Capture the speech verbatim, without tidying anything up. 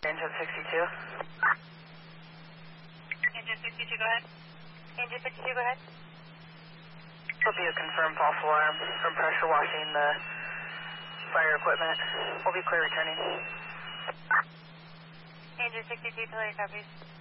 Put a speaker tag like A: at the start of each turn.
A: Engine sixty-two.
B: Engine sixty-two, go ahead. Engine sixty-two, go ahead.
A: Will be a confirmed false alarm from pressure washing the fire equipment. We'll be clear returning.
B: Engine sixty-two, tell your copies.